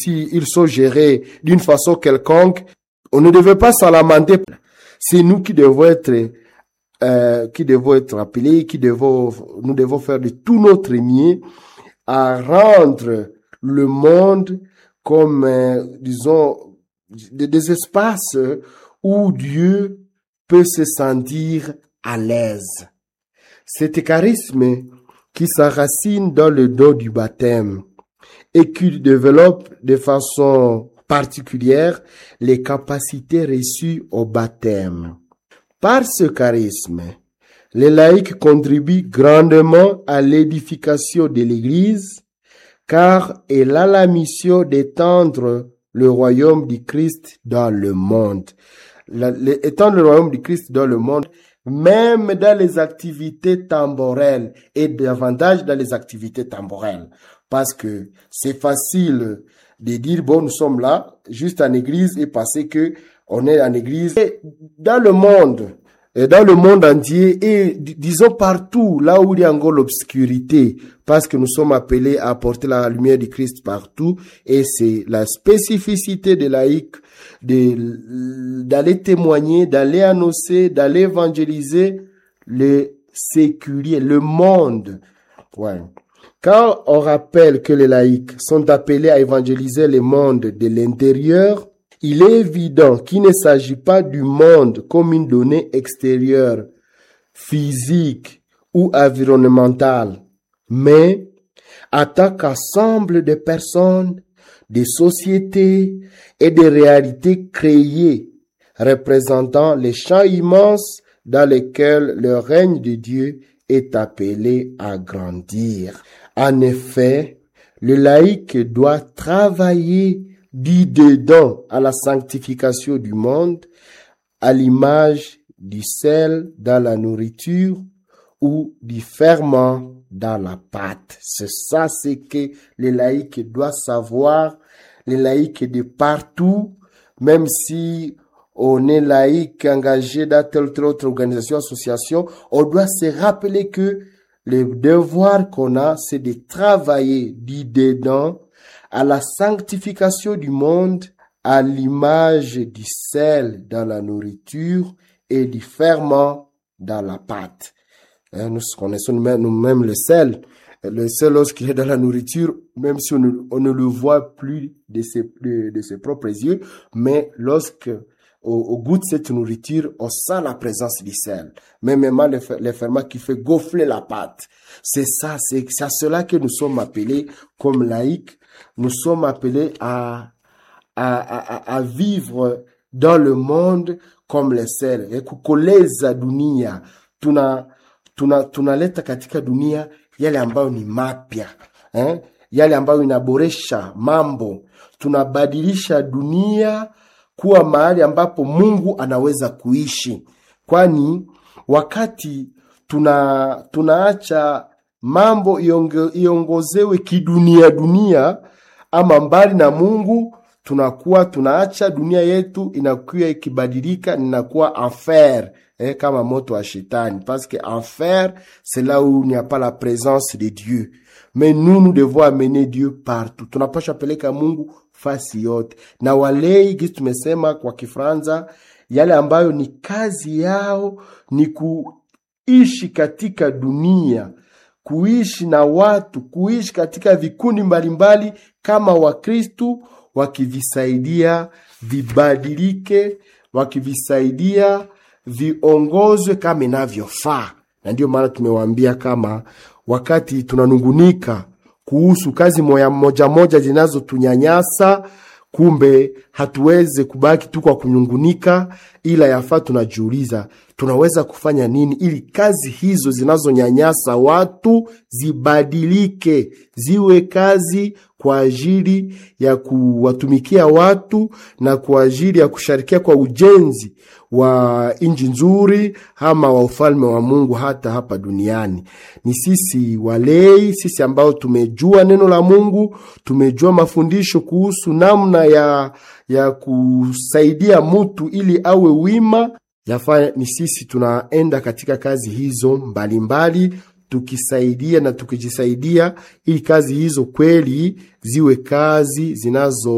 s'ils sont gérés d'une façon quelconque, on ne devait pas s'en lamenter. C'est nous qui devons être appelés, nous devons faire de tout notre mieux à rendre le monde comme, disons, des espaces où Dieu peut se sentir à l'aise. Cet charisme qui s'enracine dans le don du baptême et qui développe de façon particulière les capacités reçues au baptême. Par ce charisme, les laïcs contribuent grandement à l'édification de l'Église, car elle a la mission d'étendre le royaume du Christ dans le monde. Étendre le royaume du Christ dans le monde, même dans les activités temporelles et davantage dans les activités temporelles. Parce que c'est facile de dire, bon, nous sommes là, juste en église et penser que on est en église. Et dans le monde entier et disons partout, là où il y a encore l'obscurité, parce que nous sommes appelés à apporter la lumière du Christ partout, et c'est la spécificité des laïcs d'aller témoigner, d'aller annoncer, d'aller évangéliser le séculier, le monde. Ouais. Quand on rappelle que les laïcs sont appelés à évangéliser le monde de l'intérieur, il est évident qu'il ne s'agit pas du monde comme une donnée extérieure, physique ou environnementale, mais en tant qu'ensemble de personnes, de sociétés et de réalités créées, représentant les champs immenses dans lesquels le règne de Dieu est appelé à grandir. En effet, le laïc doit travailler du dedans à la sanctification du monde, à l'image du sel dans la nourriture ou du ferment dans la pâte. C'est ça, c'est que les laïcs doivent savoir, les laïcs de partout, même si on est laïc engagé dans telle autre organisation, association, on doit se rappeler que le devoir qu'on a, c'est de travailler du dedans à la sanctification du monde, à l'image du sel dans la nourriture et du ferment dans la pâte. Nous connaissons nous-mêmes le sel. Le sel, lorsqu'il est dans la nourriture, même si on ne le voit plus de ses propres yeux, mais au goût de cette nourriture, on sent la présence du sel. Même le ferment qui fait gonfler la pâte. C'est ça, c'est à cela que nous sommes appelés comme laïcs. Nous sommes appelés à vivre dans le monde comme le sel. Kukoleza dunia. Tunaleta katika dunia yale ambayo ni mapya. Yale ambayo inaboresha mambo. Tunabadilisha dunia kuwa mahali ambapo Mungu anaweza kuishi. Kwani wakati tunaacha mambo iongozewe kidunia ama mbali na Mungu, tunaacha dunia yetu inakuwa ikibadilika, inakuwa enfer, kama moto wa shetani. Parce que enfer, c'est là où il n'y a pas la présence de Dieu. Mais nous devons amener Dieu partout. Tunapaswa peleka Mungu fasi yote. Na walei, kitu tumesema kwa Kifaransa, yale ambayo ni kazi yao ni kuishi katika dunia, kuishi na watu, kuishi katika vikundi mbalimbali kama Wakristu, wakivisaidia vibadilike, wakivisaidia viongozwe kama inavyofaa. Na ndio maana tumewaambia kama wakati tunanungunika kuhusu kazi moja zinazotunyanyasa, kumbe hatuweze kubaki tu kwa kunyungunika, ila yafaa tunajiuliza tunaweza kufanya nini ili kazi hizo zinazonyanyasa watu zibadilike, ziwe kazi kwa ajili ya kuwatumikia watu na kwa ajili ya kushirikia kwa ujenzi wa nchi nzuri ama wa ufalme wa Mungu hata hapa duniani. Ni sisi walei, sisi ambao tumejua neno la Mungu, tumejua mafundisho kuhusu namna ya kusaidia mtu ili awe wima. Yafaa ni sisi tunaenda katika kazi hizo mbalimbali, tukisaidia na tukijisaidia ili kazi hizo kweli ziwe kazi zinazo